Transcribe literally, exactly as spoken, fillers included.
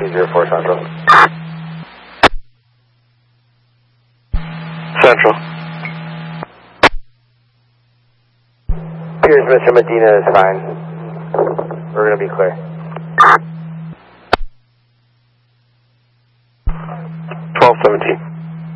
two zero four Central. Central. Here's Mister Medina is fine. We're going to be clear. twelve seventeen.